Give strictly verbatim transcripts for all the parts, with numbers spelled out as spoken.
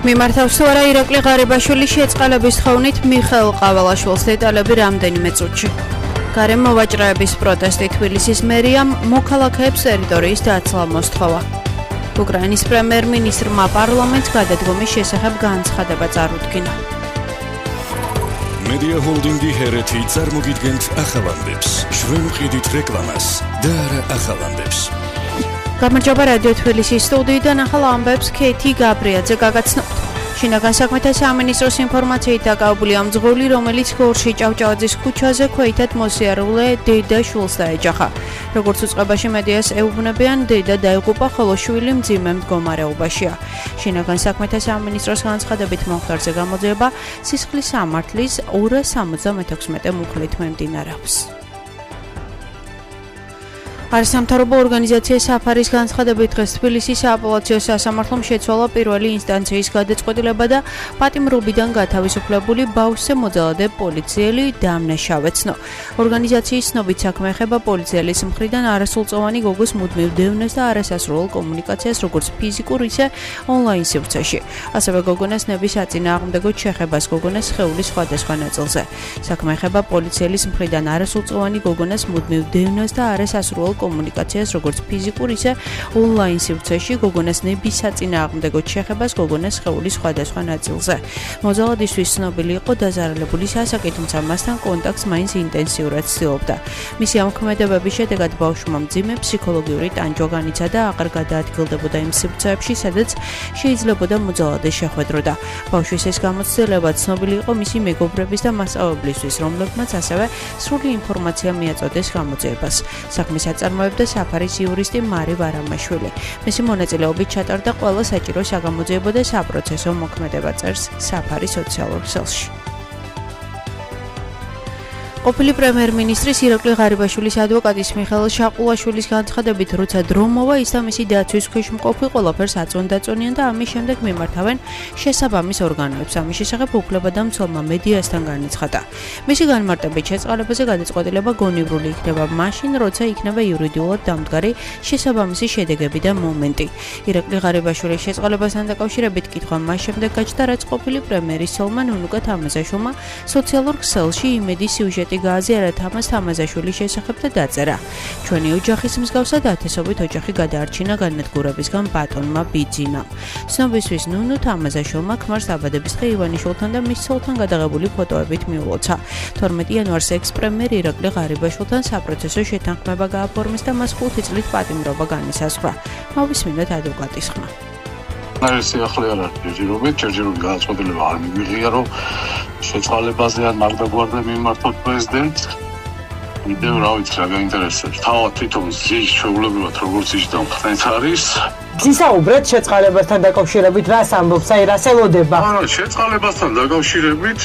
მიმართავს თუ არა ირაკლი ღარიბაშვილის შეწყალების თხოვნით მიხეილ ყავალაშვილს დეტალები რამდენიმე წუთში. გარემო ვაჭროების პროტესტი თბილისის მერიამ მოქალაქეებს ტერიტორიის დაცლა მოსთხოვა. უკრაინის პრემიერ-მინისტრმა პარლამენტს გადადგომის შესახებ განცხადება წარუდგინა. მედია ჰოლდინგი ჰერეთი წარმოგიდგენთ ახალამდებს. ჩვენ ვყიდით რეკლამას და არა ახალამდებს. გამარჯობა რადიო თბილისის სტუდიიდან ახალ ამბებს ქეთი გაბრიაძე გაგაცნობთ. შინაგან საქმეთა სამინისტროს ინფორმაციით დაკავებულია მძღოლი, რომელიც გორში ჭავჭავაძის ქუჩაზე ქვეითად მოსიარულე დედა შვილს დაეჯახა. როგორც უწყებაში მედიას ეუბნებიან, დედა დაიღუპა, ხოლო შვილი მძიმე მდგომარეობაშია. შინაგან საქმეთა სამინისტროს განცხადებით მომხდარზე გამოძიება სისხლის სამართლის ორას სამოცდამექვსმეტე მუხლით მიმდინარეობს. არასამთავრობო ორგანიზაცია საფარის განცხადებით დღეს თბილისის სააპელაციო სასამართლომ შეცვალა პირველი ინსტანციის გადაწყვეტილება და პატიმრობიდან გათავისუფლებული ბავშვზე მოძალადე პოლიციელი დამნაშავე ცნო. ორგანიზაციის ცნობით საქმე ეხება პოლიციელის მხრიდან არასრულწლოვანი გოგოს მუდმივ დევნას და არასასრულო კომუნიკაციას როგორც ფიზიკურ, ისე ონლაინ სივრცეში. ასევე გოგონას ნების აწინააღმდეგო შეხებას გოგონას სხეულის სხვადასხვა ნაწილზე. საქმე ეხება პოლიციელის მხრიდან არასრულწლოვანი გოგონას მუდმივ დევნას და არასასრულო კომუნიკაციას როგორც ფიზიკურ, ისე ონლაინ სივრცეში გოგონას ნების საწინააღმდეგო შეხებას გოგონას სხეულის სხვადასხვა ნაწილზე. მოძალადისთვის ცნობილი იყო დაზარალებული სასაკი, თუმცა მასთან კონტაქტს მაინც ინტენსიურად ცდილობდა. მისი ამოქმედებების შედეგად ბავშვმა მძიმე ფსიქოლოგიური ტანჯვა განიცა და აღარ გადაადგილდებოდა იმ სივრცეებში, სადაც შეიძლებოდა მოძალადეს შეხვედროდა. ბავშვის ეს გამოცდილება ცნობილი იყო მისი მეგობრების და მასწავლებლისთვის, რომლებმაც ასევე სრული ინფორმაცია მიაწოდეს გამოძიებას. საქმის აწარმოებდა საფარის იურისტი მარი ვარამაშვილი. მისი მონაწილეობით ჩატარდა ყველა საჭირო საგამოძიებო და საპროცესო მოქმედება, წერს საფარის სოციალურ ქსელში. ყოფილი პრემიერ-მინისტრის ირაკლი ღარიბაშვილის ადვოკატის მიხეილ შაყულაშვილის განცხადებით, როცა დრო მოვა, ის და მისი დაცვის ქვეშ მყოფი ყველაფერს აწონდაწონიან და ამის შემდეგ მიმართავენ შესაბამის ორგანოებს. ამის შესახებ უფლებადამცველმა მედიასთან განაცხადა. მისი განმარტებით, შეწყალებაზე გადაწყვეტილება გონივრული იქნება მაშინ, როცა იქნება იურიდიულად დამდგარი შესაბამისი შედეგები და მომენტი. ირაკლი ღარიბაშვილის შეწყალებასთან დაკავშირებით კითხვა მას შემდეგ გაჩნდა, რაც ყოფილი პრემიერის ცოლმა ნუნუგა თამაზაშვილმა სოციალურ ქსელში იმედის სიუჟეტი გააზიარა თამაზ თამაზაშვილის შესახებ და დაწერა. ჩვენი ოჯახის მსგავსად ათასობით ოჯახი გადაარჩინა განადგურებისგან ბატონმა ბიძინამ. ცნობისთვის ნუნუ თამაზაშვილმა ქმარს დაბადების დღე ივანიშვილთან და მის ცოლთან გადაღებული ფოტოებით მიულოცა. თორმეტი იანვარს ექს-პრემიერ ირაკლი ღარიბაშვილთან საპროცესო შეთანხმება გააფორმეს და მას ხუთი წლით პატიმრობა განისაზღვრა. მოვისმინოთ ადვოკატის ხმა. ეს ახლა არ არის ჯერჯერობით, ჯერჯერობით გადაწყვეტილება არ მივიღია, რომ შეწყალებაზე არ მაგდაგვარდა მიმართოთ პრეზიდენტს. კიდევ რა ვიცი, რა გაინტერესებს. თავად თვითონ ზის ჩვეულებრივად როგორც ისდამ ხდენს არის. გისაუბრეთ შეწყალებასთან დაკავშირებით, რას ამბობს, აი რას ელოდება? არა, შეწყალებასთან დაკავშირებით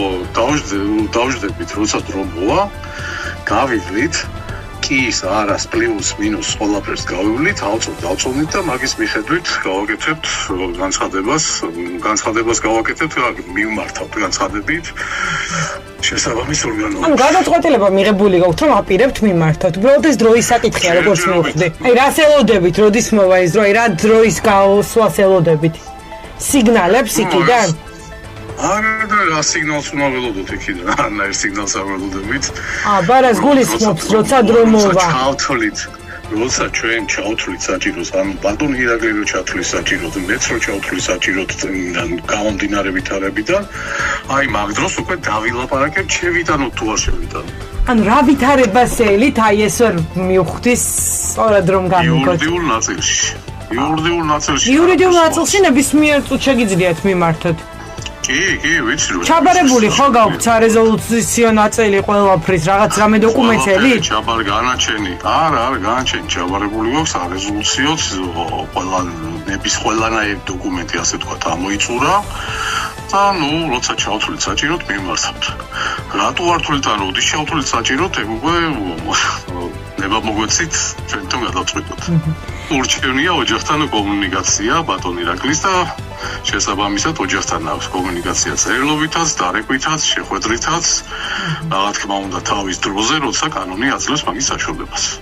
დავждებით, როცა დრო მოვა, გავივლით. ის არას პლუს მინუს ყველაფერს გავივლით, ავწოვ დავწოვნით და მაგის მიხედვით გავაკეთებთ განცხადებას, განცხადებას გავაკეთებთ, მივმართავთ განცხადებით შესაბამის ორგანოებს. ანუ გადაწყვეტილება მიღებული გაქვთ, რომ აპირებთ მიმართოთ. უბრალოდ ეს დროის საკითხია, როგორც მივხვდი. აი რას ელოდებით, როდის მოვა ეს დრო, აი რა დროის გავსვას ელოდებით? სიგნალებს იქიდან? არა და რა სიგნალს უნდა ველოდოთ იქიდან, არანაირ სიგნალს არ ველოდებით. აა, ბარას გულისხმობს, როცა დრო მოვა. ჩავთვლით, როცა ჩვენ ჩავთვლით საჭიროს, ანუ ბატონი ირაკლი რო ჩავთვლის საჭიროდ, მეც რო ჩავთვლის საჭიროდ გამომდინარე ვითარებიდან, აი მაგ დროს უკვე დავილაპარაკებ, შევიტანოთ თუ არ შევიტანოთ. ანუ რა ვითარებას ელით, აი ეს ვერ მივხვდი სწორად რომ გამიგოთ. იურიდიულ ნაწილში. იურიდიულ ნაწილში. იურიდიულ ნაწილში ნებისმიერ წუთს შეგიძლიათ მიმართოთ. კი, კი, ვიცი რომ. ჩაბარებული ხო გაქვთ სარეზოლუციო ნაწილი ყველაფრის, რაღაც რამე დოკუმენტები? ჩაბარ განაჩენი. არა, არა, განაჩენი ჩაბარებული გვაქვს სარეზოლუციოც, ყველა ნების ყველანაირი დოკუმენტი, ასე ვთქვათ, ამოიწურა. და ნუ, როცა ჩავთვლით საჭიროდ, მიმართავთ. რატო არ თვლით, ან როდის ჩავთვლით საჭიროდ, ეგ უკვე ნება მოგვეცით, ჩვენთან გადავწყვიტოთ. ურჩევნია ოჯახთან კომუნიკაცია ბატონ ირაკლის და შესაბამისად ოჯახთან აქვს კომუნიკაცია წერილობითაც, დარეკვითაც, შეხვედრითაც, რა თქმა უნდა თავის დროზე, როცა კანონი აძლევს მაგის საშუალებას.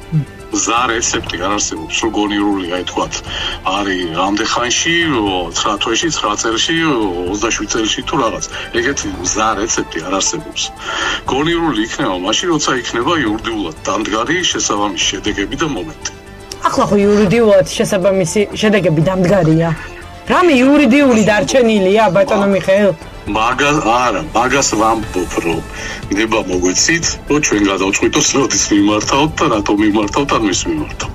მზა რეცეპტი არ არსებობს, რომ გონიურული, აი თქვათ, არის ამდე ხანში, ცხრა თვეში, ცხრა წელში, ოცდაშვიდ წელში თუ რაღაც. ეგეთი მზა რეცეპტი არ არსებობს. გონიურული იქნება მაშინ, როცა იქნება იურიდიულად დამდგარი შესაბამისი შედეგები და მომენტი. ახლა ხო იურიდიულად შესაბამისი შედეგები დამდგარია. რამე იურიდიული დარჩენილია, ბატონო მიხეილ? მაგას არა, მაგას ვამბობ, რომ ნება მოგვეცით, რომ ჩვენ გადავწყვიტოთ, როდის მიმართავთ და რატომ მიმართავთ, ან ვის მიმართავთ.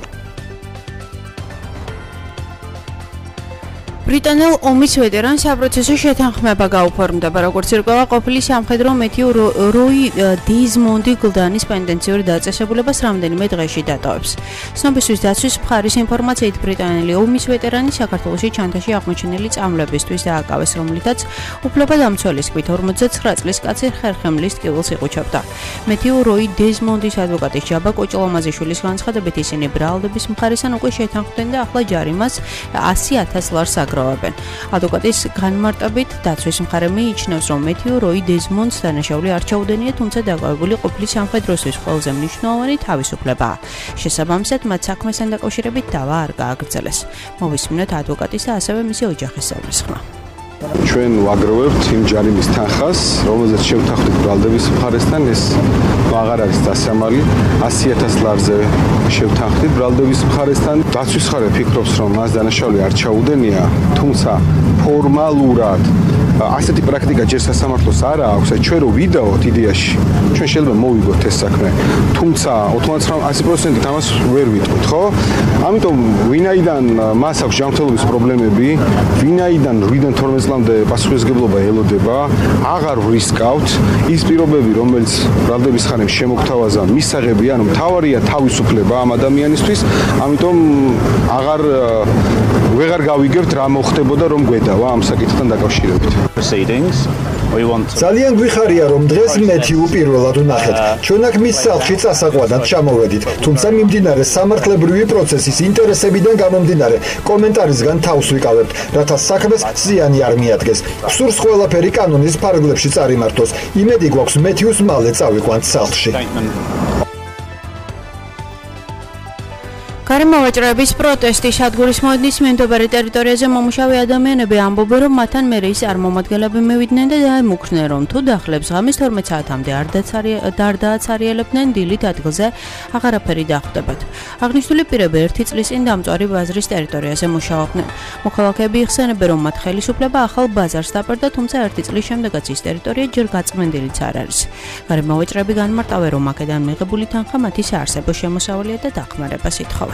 ბრიტანელ ომის ვეტერანს საპროცესო შეთანხმება გაუფორმდება, როგორც ირკვევა ყოფილი სამხედრო მეტიო როი დიზმონდი გლდანის პენდენციური დაწესებულებას რამდენიმე დღეში დატოვებს. ცნობისთვის დაცვის მხარის ინფორმაციით ბრიტანელი ომის ვეტერანი საქართველოში ჩანთაში აღმოჩენილი წამლებისთვის დააკავეს, რომლითაც უფლებადამცველის თქმით ორმოცდაცხრა წლის კაცი ხერხემლის ტკივილს იხუჩებდა. მეტიო როი დიზმონდის ადვოკატის ჯაბა კოჭლომაზიშვილის განცხადებით ისინი ბრალდების მხარესთან უკვე შეთანხმდნენ და ახლა ჯარიმას ასი ათას ლარს აგროვებენ. ადვოკატის განმარტებით დაცვის მხარე მიიჩნევს, რომ მეტიო როი დეზმონდს დანაშაული არ ჩაუდენია, თუმცა დაკავებული ყოფილი სამხედროსთვის ყველაზე მნიშვნელოვანი თავისუფლებაა. შესაბამისად, მათ საქმესთან დაკავშირებით დავა არ გააგრძელეს. მოვისმინოთ ადვოკატის და ასევე მისი ოჯახის წევრის ხმა. ჩვენ ვაგროვებთ იმ ჯარიმის თანხას, რომელზეც შევთანხმდით ბრალდების მხარესთან, ეს აღარ არის დასამალი, ასი ათას ლარზე შევთანხმდით ბრალდების მხარესთან. დაცვის მხარე ფიქრობს, რომ მას დანაშაული არ ჩაუდენია, თუმცა ფორმალურად ასეთი პრაქტიკა ჯერ სასამართლოს არ აქვს, ჩვენ რო ვიდაოთ იდეაში, ჩვენ შეიძლება მოვიგოთ ეს საქმე, თუმცა ოცდაათი პროცენტით ამას ვერ ვიტყვით, ხო? ამიტომ ვინაიდან მას აქვს ჯანმრთელობის პრობლემები, ვინაიდან რვიდან თორმეტ წლამდე პასუხისმგებლობა ელოდება, აღარ ვრისკავთ ის პირობები, რომელიც ბრალდების ხანებს შემოგთავაზა მისაღებია, ანუ მთავარია თავისუფლება ამ ადამიანისთვის, ამიტომ აღარ ვეღარ გავიგებთ რა მოხდებოდა რომ გვედავა ამ საკითხთან დაკავშირებით. ძალიან გვიხარია რომ დღეს მეთიუ პირველად ვნახეთ. ჩვენ აქ მის სახლში წასაყვანად ჩამოვედით, თუმცა მიმდინარე სამართლებრივი პროცესის ინტერესებიდან გამომდინარე, კომენტარისგან თავს ვიკავებთ, რათა საქმეს ზიანი არ მიადგეს. სურს ყველაფერი კანონის ფარგლებში წარიმართოს. იმედი გვაქვს მეთიუს მალე წავიყვანთ სახლში. გარემოვაჭრეების პროტესტი სადგურის მოედნის მიმდებარე ტერიტორიაზე მომუშავე ადამიანები ამბობენ, რომ მათთან მერე ის წარმომადგენლები მივიდნენ და დაემუქრნენ, რომ თუ დახლებს ღამის თორმეტ საათამდე არ დააცარიელებდნენ, დილით ადგილზე აღარაფერი დახვდებათ. აღნიშნული პირები ერთი წლის წინ დამწვარი ბაზრის ტერიტორიაზე მუშაობდნენ. მოქალაქეები იხსენებენ, რომ მათ ხელისუფლება ახალ ბაზარს დაპყრდა, თუმცა ერთი წლის შემდეგაც ის ტერიტორია ჯერ გაწმენდილიც არ არის. გარემოვაჭრეები განმარტავენ, რომ აქედან მიღებული თანხა მათი საარსებო შემოსავალია და დახმარებას ითხოვენ.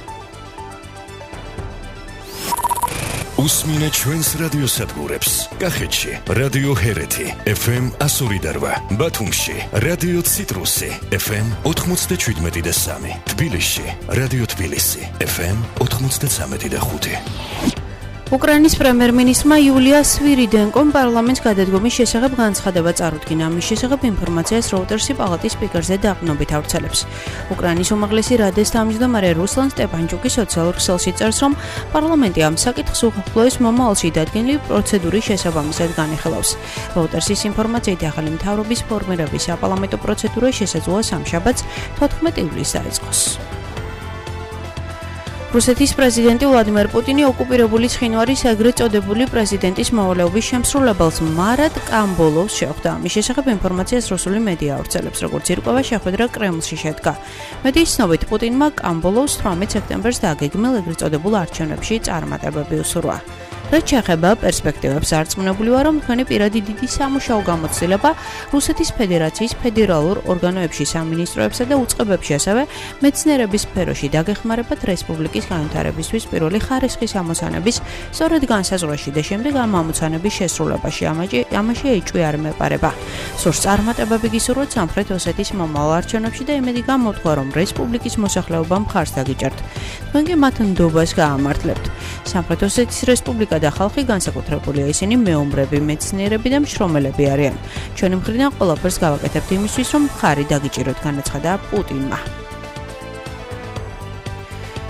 უსმინე ჩვენს რადიოსადგურებს. კახეთში რადიო ჰერეთი ეფ ემ εκατო ორი და რვა, ბათუმში რადიო ციტრუსი ეფ ემ ოთხმოცდაშვიდმეტი და სამი, თბილისში რადიო თბილისი ეფ ემ ოთხმოცდათვრამეტი და ხუთი. უკრაინის პრემიერ-მინისტრმა იულია სვირიდენკომ პარლამენტს გადადგომის შესახებ განცხადება წარუდგინა. ამის შესახებ ინფორმაციას როუტერსი პალატის სპიკერზე დაყრდნობით ავრცელებს. უკრაინის უმაღლესი რადის თავმჯდომარე რუსლან სტეპანჩუკი სოციალურ ქსელში წერს, რომ პარლამენტი ამ საკითხს უახლოეს მომავალში დადგენილი პროცედურის შესაბამისად განიხილავს. როუტერსის ინფორმაციით ახალი მთავრობის ფორმირების საპარლამენტო პროცედურა შესაძლოა სამშაბათს თოთხმეტ ივლისს დაიწყოს. რუსეთის პრეზიდენტი ვლადიმერ პუტინი ოკუპირებული ცხინვალის ეგრეთ წოდებული პრეზიდენტის მოვალეობის შემსრულებელს მარად კამბოლოვს შეხვდა. ამის შესახებ ინფორმაციას რუსული მედია ავრცელებს, როგორც ირკვევა, შეხვედრა კრემლში შედგა. მედიის ცნობით პუტინმა კამბოლოვს თვრამეტ სექტემბერს დაგეგმილ ეგრეთ წოდებულ არჩევნებში წარმატებები უსურვა. რაც შეეხება პერსპექტივებს, არწმუნებული ვარ, რომ თქვენი პირადი დიდი სამუშაო გამოცდილება რუსეთის ფედერაციის ფედერალურ ორგანოებში, სამინისტროებსა და უწყებებში, ასევე მეცნიერების სფეროში დაგეხმარებათ რესპუბლიკის განვითარებისთვის პირველი ხარისხის ამოცანების სწორედ განსაზღვრაში და შემდეგ ამ ამოცანების შესრულებაში. ამაში ეჭვი არ მეპარება. სურს წარმატებები გისურვოთ სამხრეთ ოსეთის მომავალ არჩევნებში და იმედი გამოთქვა, რომ რესპუბლიკის მოსახლეობა მხარს დაგიჭერთ. თქვენ კი მათ ნდობას გაამართლებთ. სამხრეთ ოსეთის რესპუბლიკა და ხალხი განსაკუთრებულია, ისინი მეომრები, მეცნიერები და მშრომელები არიან. ჩვენი მხრიდან ყველაფერს გავაკეთებთ იმისთვის, რომ მხარი დაგიჭიროთ, განაცხადა პუტინმა.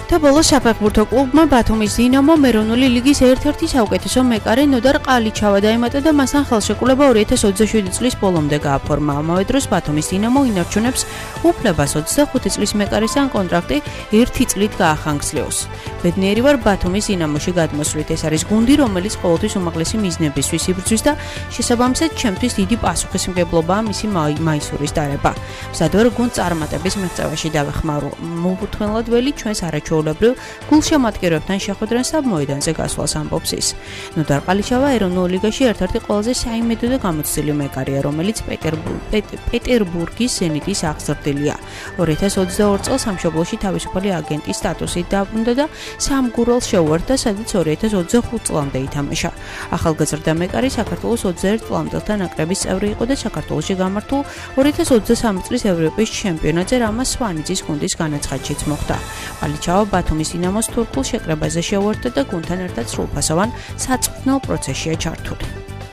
და ბოლოს საფეხბურთო კლუბმა ბათუმის დინამომ ეროვნული ლიგის ერთ-ერთი საუკეთესო მეკარე ნოდარ ყალიჩავა დაემატა და მასთან ხელშეკრულება ორი ათას ოცდაშვიდი წლის ბოლომდე გააფორმა. ამავე დროს ბათუმის დინამო ინარჩუნებს უფლებას ოცდახუთი წლის მეკარესთან კონტრაქტი ერთი წლით გაახანგცლიოს. ბედნიერი ვარ ბათუმის დინამოში გადმოსვლით. ეს არის გუნდი, რომელიც ყოველთვის უმაღლესი მიზნებისთვის იბრძვის და შესაბამისად ჩემთვის დიდი პასუხისმგებლობაა მისი მაისურის დარება. მზად ვარ გუნდს წარმატების მიღწევაში დავეხმარო. მოუთმენლად ველი ჩვენს არაჩვეულებრივ გულშემატკივრებთან შეხვედრას და მოედანზე გასვლას ამბობს ის. ნოდარ ყალიჩავა ეროვნულ ლიგაში ერთ-ერთი ყველაზე საიმედო და გამოცდილი მეკარეა, რომელიც პეტერბურგის ზენიტის აღზრდილია. ორი ათას ოცდაორი წელს სამშობლოში თავისუფალი აგენტის სტატუსით დაბრუნდა და სამგურელს შეუერთდა, სადაც ორი ათას ოცდახუთ წლამდე ითამაშა. ახალგაზრდა მეკარე საქართველოს ოცდაერთ წლამდელთა ნაკრების წევრი იყო და საქართველოში გამართულ ორი ათას ოცდასამი წლის ევროპის ჩემპიონატზე რამა სვანიძის გუნდის განაცხადშიც მოხვდა. ყალიჩავა ბათუმის დინამოს თურქულ შეკრებაზე შეუერთდა და გუნდთან ერთად სრულფასოვან საწყნელ პროცესშია ჩართული.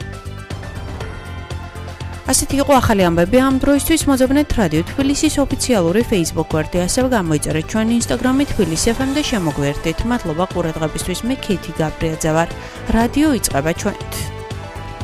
ასეთი იყო ახალი ამბები ამ დროისთვის. მოძებნეთ რადიო თბილისის ოფიციალური Facebook გვერდი, ასევე გამოიწერეთ ჩვენი Instagram-ი თბილისი ეფ ემ და შემოგვიერთდით. მადლობა ყურადღებისთვის. მე ქეთი გაბრიაძე ვარ. რადიო იწყება ჩვენით.